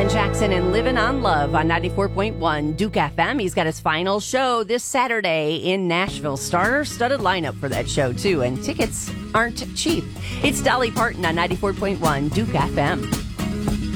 Alan Jackson and Living on Love on 94.1 Duke FM. He's got his final show this Saturday in Nashville. Star-studded lineup for that show, too, and tickets aren't cheap. It's Dolly Parton on 94.1 Duke FM.